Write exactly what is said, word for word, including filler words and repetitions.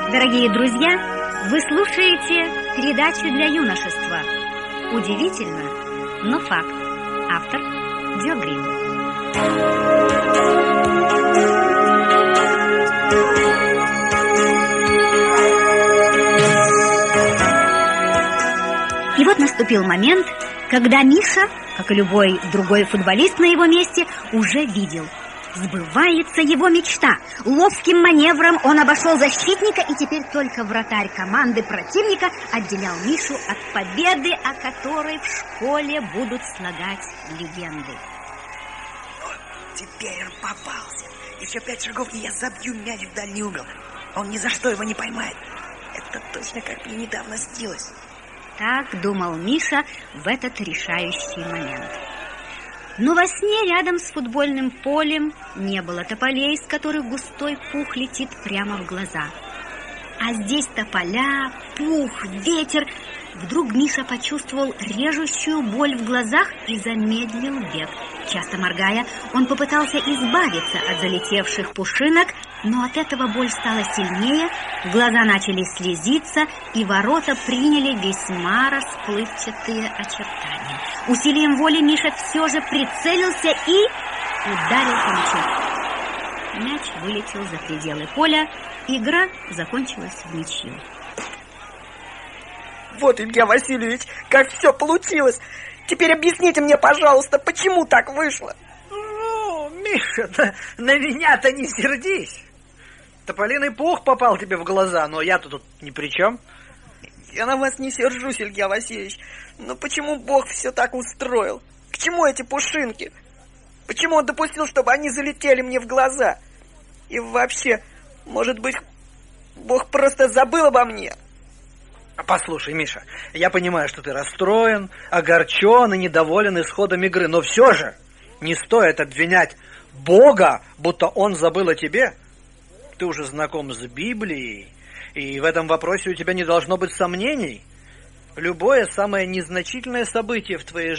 Дорогие друзья, вы слушаете передачу для юношества «Удивительно, но факт». Автор Джо Грин. И вот наступил момент, когда Миша, как и любой другой футболист на его месте, уже видел: сбывается его мечта. Ловким маневром он обошел защитника, и теперь только вратарь команды противника отделял Мишу от победы, о которой в школе будут слагать легенды. Вот теперь он попался. Еще пять шагов, и я забью мяч в дальний угол. Он ни за что его не поймает. Это точно как мне недавно снилось. Так думал Миша в этот решающий момент. Но во сне рядом с футбольным полем не было тополей, с которых густой пух летит прямо в глаза. А здесь тополя, пух, ветер. Вдруг Миша почувствовал режущую боль в глазах и замедлил бег. Часто моргая, он попытался избавиться от залетевших пушинок, но от этого боль стала сильнее, глаза начали слезиться, и ворота приняли весьма расплывчатые очертания. Усилием воли Миша все же прицелился и ударил по мячу. Мяч вылетел за пределы поля, игра закончилась в ничью. Вот, Илья Васильевич, как все получилось. Теперь объясните мне, пожалуйста, почему так вышло? Ну, Миша, да, на меня-то не сердись. Тополиный пух попал тебе в глаза, но я-то тут ни при чем. Я на вас не сержусь, Илья Васильевич. Но почему Бог все так устроил? К чему эти пушинки? Почему он допустил, чтобы они залетели мне в глаза? И вообще, может быть, Бог просто забыл обо мне? Послушай, Миша, я понимаю, что ты расстроен, огорчен и недоволен исходом игры, но все же не стоит обвинять Бога, будто Он забыл о тебе. Ты уже знаком с Библией, и в этом вопросе у тебя не должно быть сомнений. Любое самое незначительное событие в твоей